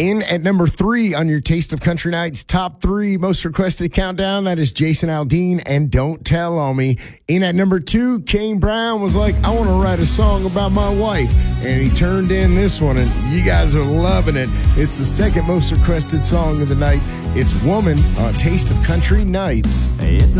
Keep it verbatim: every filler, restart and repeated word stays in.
In at number three on your Taste of Country Nights top three most requested countdown, that is Jason Aldean and Don't Tell on Me. In at number two, Kane Brown was like, I want to write a song about my wife. And he turned in this one, and you guys are loving it. It's the second most requested song of the night. It's Woman on Taste of Country Nights. It's not